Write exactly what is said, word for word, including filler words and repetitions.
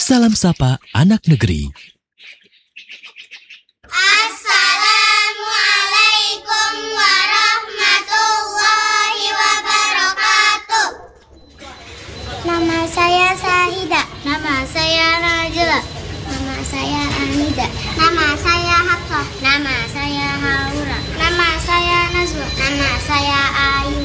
Salam Sapa Anak Negeri. Assalamualaikum warahmatullahi wabarakatuh. Nama saya Sahida. Nama saya Najla. Nama saya Anida. Nama saya